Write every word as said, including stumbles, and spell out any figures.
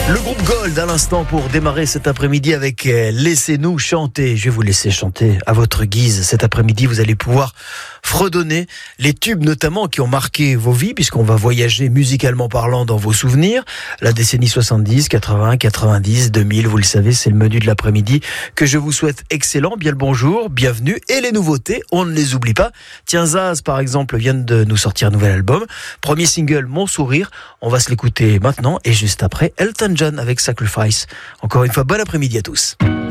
Le groupe Gold à l'instant pour démarrer cet après-midi avec euh, Laissez-nous chanter. Je vais vous laisser chanter à votre guise. Cet après-midi, vous allez pouvoir fredonner les tubes notamment qui ont marqué vos vies, puisqu'on va voyager musicalement parlant dans vos souvenirs. La décennie soixante-dix, quatre-vingts, quatre-vingt-dix, deux mille, vous le savez, c'est le menu de l'après-midi que je vous souhaite excellent. Bien le bonjour, bienvenue. Et les nouveautés, on ne les oublie pas. Tiens, Zaz, par exemple, vient de nous sortir un nouvel album. Premier single, Mon Sourire. On va se l'écouter maintenant et juste après, Elton John avec Sacrifice. Encore une fois, bon après-midi à tous.